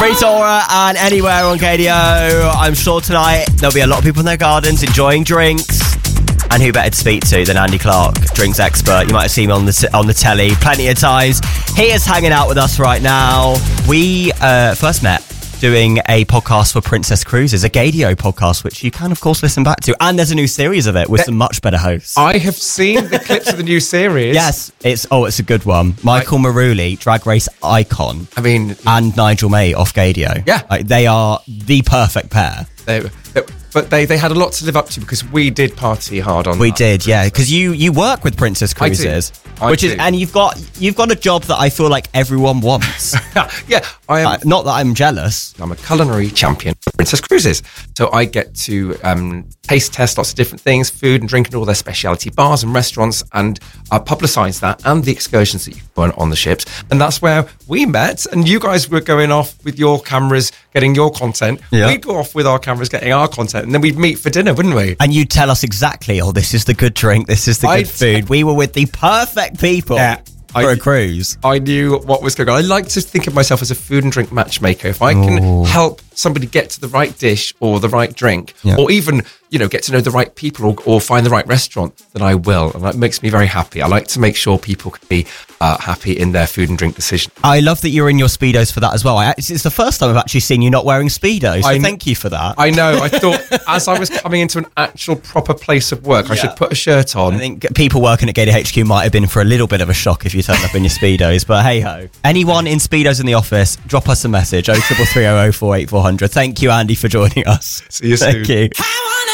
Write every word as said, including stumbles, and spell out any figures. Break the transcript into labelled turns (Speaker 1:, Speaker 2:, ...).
Speaker 1: Free Torah and anywhere on K D O. I'm sure tonight there'll be a lot of people in their gardens enjoying drinks. And who better to speak to than Andy Clark, drinks expert. You might have seen him on the on the telly plenty of times. He is hanging out with us right now. We uh, first met doing a podcast for Princess Cruises, a Gadio podcast, which you can, of course, listen back to. And there's a new series of it with some much better hosts.
Speaker 2: I have seen the clips of the new series.
Speaker 1: Yes, it's oh, it's a good one. Michael I, Maruli, Drag Race icon.
Speaker 2: I mean...
Speaker 1: And Nigel May off Gadio.
Speaker 2: Yeah.
Speaker 1: Like, they are the perfect pair.
Speaker 2: They, they, but they, they had a lot to live up to because we did party hard on
Speaker 1: We
Speaker 2: that.
Speaker 1: did, yeah. Because you, you work with Princess Cruises.
Speaker 2: I do. I
Speaker 1: which
Speaker 2: do.
Speaker 1: is, and you've got you've got a job that I feel like everyone wants.
Speaker 2: yeah, I am.
Speaker 1: Uh, not that I'm jealous.
Speaker 2: I'm a culinary champion for Princess Cruises, so I get to um, taste test lots of different things, food and drink, and all their specialty bars and restaurants, and I publicise that and the excursions that you go on on the ships. And that's where we met. And you guys were going off with your cameras, getting your content.
Speaker 1: Yeah.
Speaker 2: We'd go off with our cameras, getting our content, and then we'd meet for dinner, wouldn't we?
Speaker 1: And you'd tell us exactly, oh, this is the good drink, this is the good
Speaker 2: I'd
Speaker 1: food. We were with the perfect people.
Speaker 2: Yeah.
Speaker 1: For
Speaker 2: I,
Speaker 1: a cruise.
Speaker 2: I knew what was going on. I like to think of myself as a food and drink matchmaker. If I can
Speaker 1: Ooh.
Speaker 2: help somebody get to the right dish or the right drink,
Speaker 1: yeah.
Speaker 2: or even, you know, get to know the right people or, or find the right restaurant, then I will. And that makes me very happy. I like to make sure people can be uh, happy in their food and drink decision.
Speaker 1: I love that you're in your Speedos for that as well. I, it's the first time I've actually seen you not wearing Speedos, so
Speaker 2: I,
Speaker 1: thank you for that.
Speaker 2: I know. I thought as I was coming into an actual proper place of work, I
Speaker 1: Yeah.
Speaker 2: should put a shirt on.
Speaker 1: I think people working at Gator H Q might have been for a little bit of a shock if you turned up in your Speedos, but hey ho. Anyone in Speedos in the office, drop us a message, oh triple three oh oh four eight four hundred. Thank you, Andy, for joining us.
Speaker 2: See you soon.
Speaker 1: Thank you.